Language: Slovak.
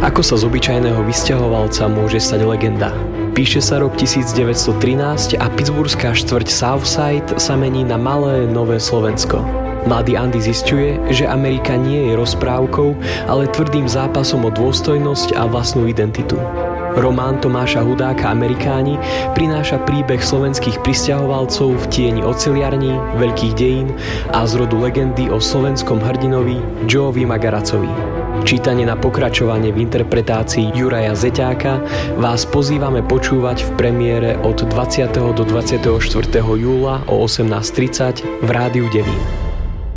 Ako sa z obyčajného vysťahovalca môže stať legenda? Píše sa rok 1913 a pittsburghská štvrť Southside sa mení na malé nové Slovensko. Mladý Andy zisťuje, že Amerika nie je rozprávkou, ale tvrdým zápasom o dôstojnosť a vlastnú identitu. Román Tomáša Hudáka Amerikáni prináša príbeh slovenských prisťahovalcov v tieni oceliarní, veľkých dejín a z rodu legendy o slovenskom hrdinovi Joeovi Magaracovi. Čítanie na pokračovanie v interpretácii Juraja Zeťáka vás pozývame počúvať v premiére od 20. do 24. júla o 18:30 v Rádiu Devín.